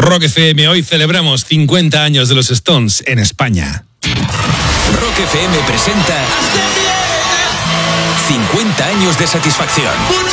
Rock FM, hoy celebramos 50 años de los Stones en España. Rock FM presenta 50 años de satisfacción.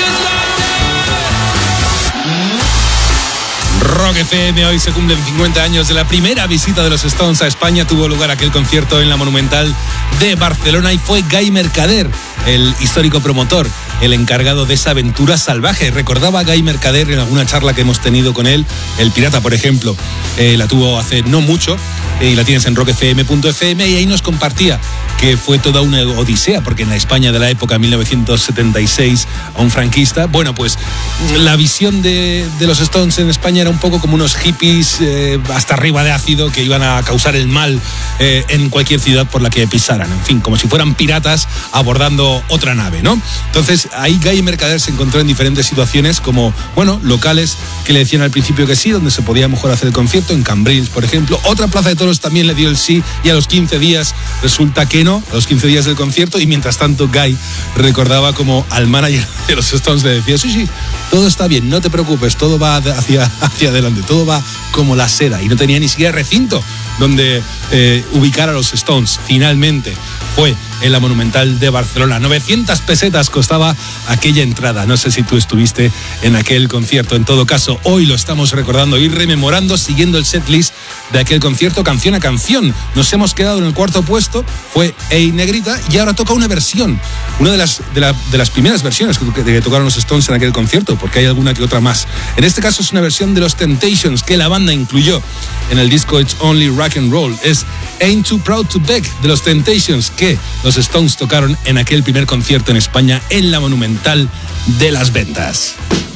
Rock FM, hoy se cumplen 50 años de la primera visita de los Stones a España. Tuvo lugar aquel concierto en la Monumental de Barcelona y fue Guy Mercader, el histórico promotor, el encargado de esa aventura salvaje. Recordaba a Guy Mercader en alguna charla que hemos tenido con él. El Pirata, por ejemplo, la tuvo hace no mucho y la tienes en rockfm.fm, y ahí nos compartía que fue toda una odisea, porque en la España de la época 1976, a un franquista, bueno, pues la visión de los Stones en España era un poco como unos hippies hasta arriba de ácido que iban a causar el mal en cualquier ciudad por la que pisaran. En fin, como si fueran piratas abordando otra nave, ¿no? Entonces, ahí Guy Mercader se encontró en diferentes situaciones, como, bueno, locales que le decían al principio que sí, donde se podía mejor hacer el concierto, en Cambrils, por ejemplo. Otra plaza de toros también le dio el sí, y a los 15 días resulta que no, a los 15 días del concierto, y mientras tanto Guy recordaba como al manager de los Stones le decía, sí, todo está bien, no te preocupes, todo va hacia adelante, todo va como la seda, y no tenía ni siquiera recinto donde ubicar a los Stones. Finalmente fue en la Monumental de Barcelona. 900 pesetas costaba aquella entrada. No sé si tú estuviste en aquel concierto. En todo caso, hoy lo estamos recordando y rememorando, siguiendo el setlist de aquel concierto, canción a canción. Nos hemos quedado en el cuarto puesto, fue Ey Negrita, y ahora toca una versión, una de las primeras versiones que tocaron los Stones en aquel concierto, porque hay alguna que otra más. En este caso es una versión de los Temptations que la banda incluyó en el disco It's Only Rock and Roll. Es Ain't Too Proud to Beg de los Temptations, que los Stones tocaron en aquel primer concierto en España en la Monumental de Las Ventas.